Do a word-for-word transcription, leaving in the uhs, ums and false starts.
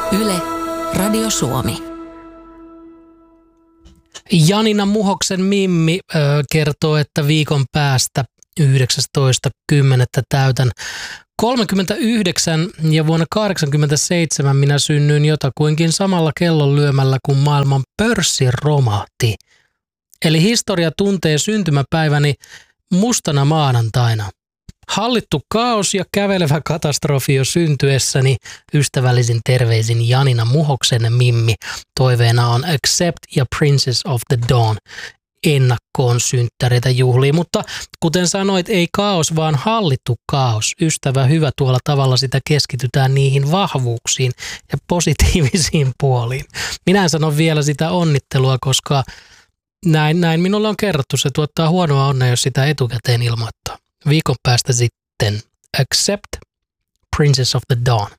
Yle, Radio Suomi. Janina Muhoksen Mimmi ö, kertoo, että viikon päästä yhdeksästoista kymmenettä täytän kolmekymmentäyhdeksän ja vuonna kahdeksankymmentäseitsemän minä synnyin jotakuinkin samalla kellon lyömällä, kun maailman pörssi romahti. Eli historia tuntee syntymäpäiväni mustana maanantaina. Hallittu kaos ja kävelevä katastrofi jo syntyessäni. Ystävällisin terveisin Janina Muhoksen Mimmi. Toiveena on Accept ja Princess of the Dawn. Ennakkoon synttäreitä juhliin, mutta kuten sanoit, ei kaos, vaan hallittu kaos. Ystävä hyvä, tuolla tavalla sitä keskitytään niihin vahvuuksiin ja positiivisiin puoliin. Minä en sano vielä sitä onnittelua, koska näin, näin minulle on kerrottu. Se tuottaa huonoa onnea, jos sitä etukäteen ilmoittaa. Viikon päästä sitten Accept, Princess of the Dawn.